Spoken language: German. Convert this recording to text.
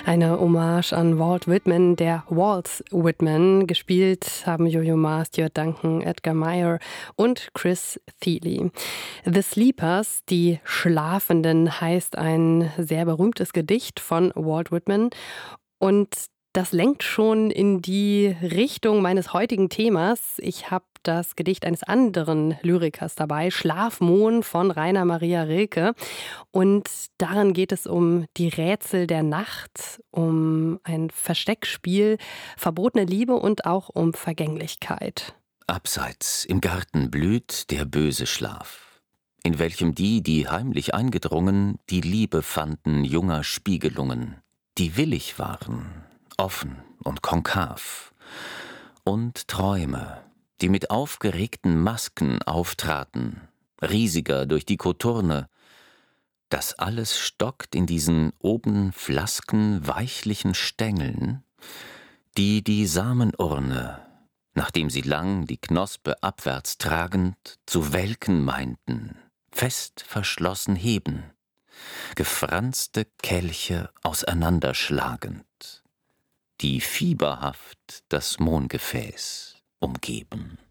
Eine Hommage an Walt Whitman, der Walt Whitman. Gespielt haben Yo-Yo Ma, Stuart Duncan, Edgar Meyer und Chris Thile. The Sleepers, die Schlafenden, heißt ein sehr berühmtes Gedicht von Walt Whitman. Und das lenkt schon in die Richtung meines heutigen Themas. Ich habe das Gedicht eines anderen Lyrikers dabei, Schlafmohn von Rainer Maria Rilke. Und darin geht es um die Rätsel der Nacht, um ein Versteckspiel, verbotene Liebe und auch um Vergänglichkeit. Abseits im Garten blüht der böse Schlaf, in welchem die heimlich eingedrungen, die Liebe fanden junger Spiegelungen, die willig waren, offen und konkav, und Träume, die mit aufgeregten Masken auftraten, riesiger durch die Koturne. Das alles stockt in diesen oben Flasken weichlichen Stängeln, die Samenurne, nachdem sie lang die Knospe abwärts tragend zu welken meinten, fest verschlossen heben, gefranste Kelche auseinanderschlagend, die fieberhaft das Mohngefäß umgeben.